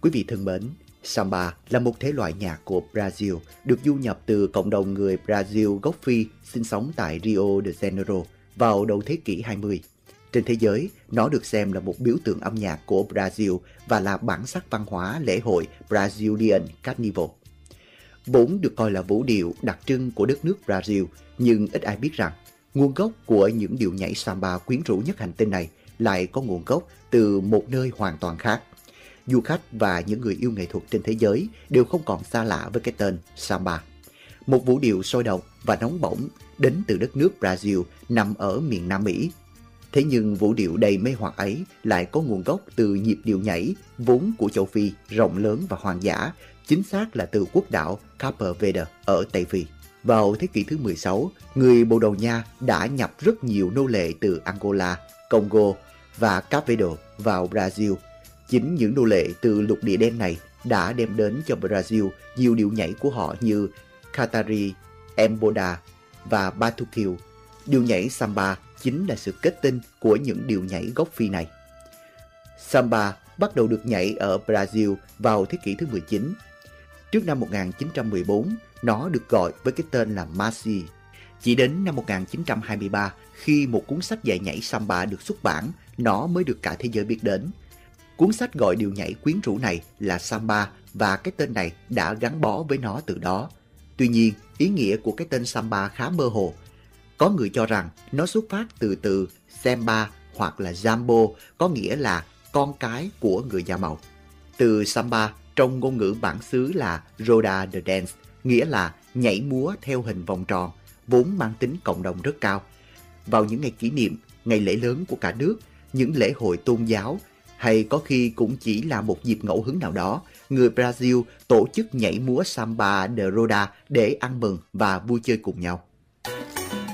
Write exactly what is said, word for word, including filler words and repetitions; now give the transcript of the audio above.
Quý vị thân mến, samba là một thể loại nhạc của Brazil được du nhập từ cộng đồng người Brazil gốc Phi sinh sống tại Rio de Janeiro vào đầu thế kỷ hai mươi. Trên thế giới, nó được xem là một biểu tượng âm nhạc của Brazil và là bản sắc văn hóa lễ hội Brazilian Carnival. Vốn được coi là vũ điệu đặc trưng của đất nước Brazil, nhưng ít ai biết rằng nguồn gốc của những điệu nhảy samba quyến rũ nhất hành tinh này lại có nguồn gốc từ một nơi hoàn toàn khác. Du khách và những người yêu nghệ thuật trên thế giới đều không còn xa lạ với cái tên samba. Một vũ điệu sôi động và nóng bỏng đến từ đất nước Brazil nằm ở miền Nam Mỹ. Thế nhưng vũ điệu đầy mê hoặc ấy lại có nguồn gốc từ nhịp điệu nhảy vốn của châu Phi rộng lớn và hoang dã, chính xác là từ quốc đảo Cape Verde ở Tây Phi. Vào thế kỷ thứ mười sáu, người Bồ Đào Nha đã nhập rất nhiều nô lệ từ Angola, Congo và Cape Verde vào Brazil. Chính những nô lệ từ lục địa đen này đã đem đến cho Brazil nhiều điệu nhảy của họ như Catari, Emboda và Batuque. Điệu nhảy samba chính là sự kết tinh của những điệu nhảy gốc Phi này. Samba bắt đầu được nhảy ở Brazil vào thế kỷ thứ mười chín. Trước năm một nghìn chín trăm mười bốn, nó được gọi với cái tên là Marchi. Chỉ đến năm một nghìn chín trăm hai mươi ba, khi một cuốn sách dạy nhảy samba được xuất bản, nó mới được cả thế giới biết đến. Cuốn sách gọi điệu nhảy quyến rũ này là samba và cái tên này đã gắn bó với nó từ đó. Tuy nhiên, ý nghĩa của cái tên samba khá mơ hồ. Có người cho rằng nó xuất phát từ từ samba hoặc là jambo, có nghĩa là con cái của người da màu. Từ samba trong ngôn ngữ bản xứ là roda de dance, nghĩa là nhảy múa theo hình vòng tròn, vốn mang tính cộng đồng rất cao. Vào những ngày kỷ niệm, ngày lễ lớn của cả nước, những lễ hội tôn giáo, hay có khi cũng chỉ là một dịp ngẫu hứng nào đó, người Brazil tổ chức nhảy múa samba de roda để ăn mừng và vui chơi cùng nhau.